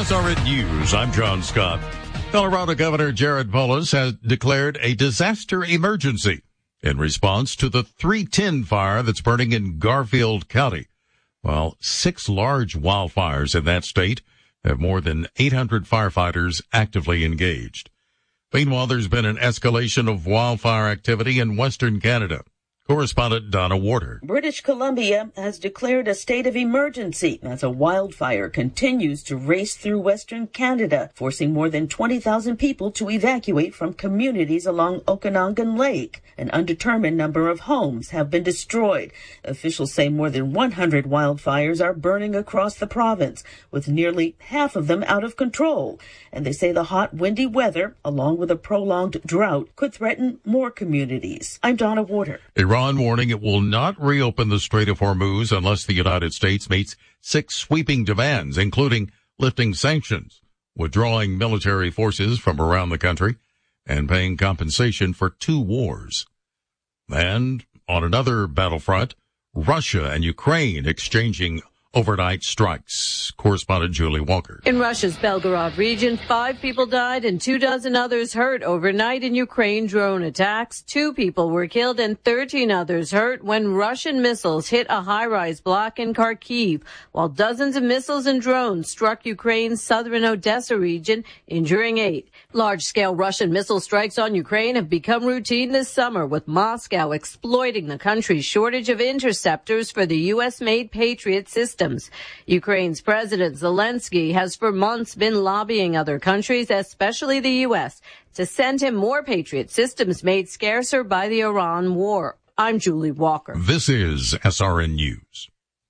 SRN News, I'm John Scott. Colorado Governor Jared Polis has declared a disaster emergency in response to the 310 fire that's burning in Garfield County. While 6 large wildfires in that state have more than 800 firefighters actively engaged. Meanwhile, there's been an escalation of wildfire activity in Western Canada. Correspondent Donna Warder. British Columbia has declared a state of emergency as a wildfire continues to race through Western Canada, forcing more than 20,000 people to evacuate from communities along Okanagan Lake. An undetermined number of homes have been destroyed. Officials say more than 100 wildfires are burning across the province, with nearly half of them out of control. And they say the hot, windy weather, along with a prolonged drought, could threaten more communities. I'm Donna Warder. Iran warning it will not reopen the Strait of Hormuz unless the United States meets 6 sweeping demands, including lifting sanctions, withdrawing military forces from around the country, and paying compensation for 2 wars. And on another battlefront, Russia and Ukraine exchanging overnight strikes. Correspondent Julie Walker. In Russia's Belgorod region, 5 people died and 24 others hurt overnight in Ukraine drone attacks. 2 people were killed and 13 others hurt when Russian missiles hit a high-rise block in Kharkiv, while dozens of missiles and drones struck Ukraine's southern Odessa region, injuring 8. Large-scale Russian missile strikes on Ukraine have become routine this summer, with Moscow exploiting the country's shortage of interceptors for the U.S.-made Patriot system. Ukraine's President Zelensky has for months been lobbying other countries, especially the U.S., to send him more Patriot systems made scarcer by the Iran war. I'm Julie Walker. This is SRN News.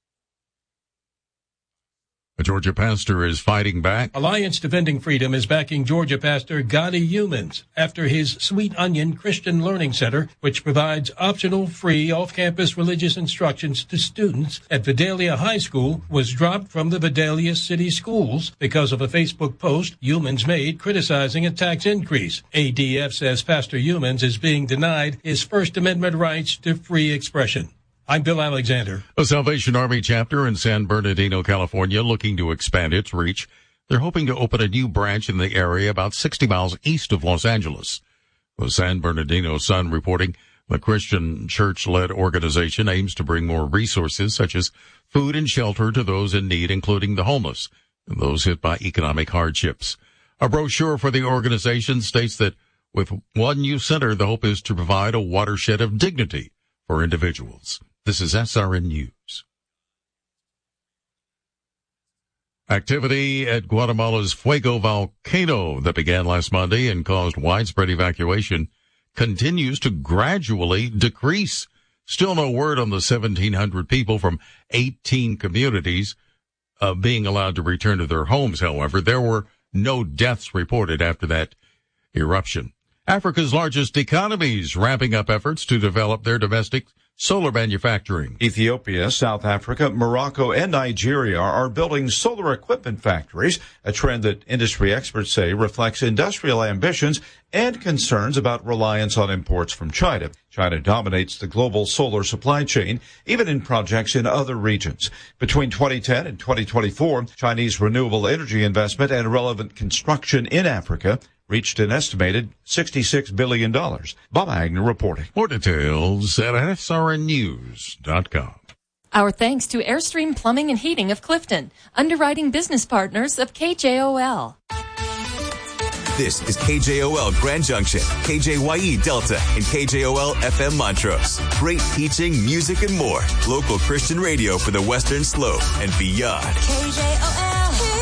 A Georgia pastor is fighting back. Alliance Defending Freedom is backing Georgia pastor Gadi Humans after his Sweet Onion Christian Learning Center, which provides optional free off-campus religious instructions to students at Vidalia High School, was dropped from the Vidalia City Schools because of a Facebook post Humans made criticizing a tax increase. ADF says Pastor Humans is being denied his First Amendment rights to free expression. I'm Bill Alexander. A Salvation Army chapter in San Bernardino, California, looking to expand its reach. They're hoping to open a new branch in the area about 60 miles east of Los Angeles. The San Bernardino Sun reporting the Christian church-led organization aims to bring more resources such as food and shelter to those in need, including the homeless and those hit by economic hardships. A brochure for the organization states that with one new center, the hope is to provide a watershed of dignity for individuals. This is SRN News. Activity at Guatemala's Fuego volcano that began last Monday and caused widespread evacuation continues to gradually decrease. Still no word on the 1,700 people from 18 communities being allowed to return to their homes, however. There were no deaths reported after that eruption. Africa's largest economies ramping up efforts to develop their domestic solar manufacturing. Ethiopia, South Africa, Morocco, and Nigeria are building solar equipment factories, a trend that industry experts say reflects industrial ambitions and concerns about reliance on imports from China. China dominates the global solar supply chain, even in projects in other regions. Between 2010 and 2024, Chinese renewable energy investment and relevant construction in Africa reached an estimated $66 billion. Bob Agnew reporting. More details at srnnews.com. Our thanks to Airstream Plumbing and Heating of Clifton, underwriting business partners of KJOL. This is KJOL Grand Junction, KJYE Delta, and KJOL FM Montrose. Great teaching, music, and more. Local Christian radio for the Western Slope and beyond. KJOL.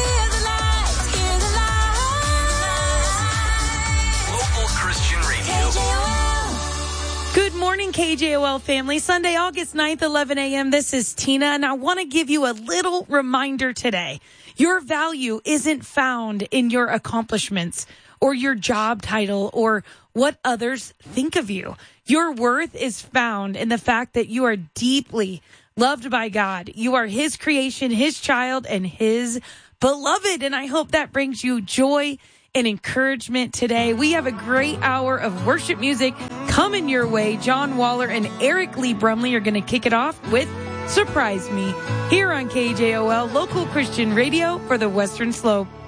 Good morning, KJOL family. Sunday, August 9th, 11 a.m. This is Tina, and I want to give you a little reminder today. Your value isn't found in your accomplishments or your job title or what others think of you. Your worth is found in the fact that you are deeply loved by God. You are His creation, His child, and His beloved. And I hope that brings you joy and encouragement today. We have a great hour of worship music coming your way. John Waller and Eric Lee Brumley are going to kick it off with Surprise Me here on KJOL, local Christian radio for the Western Slope.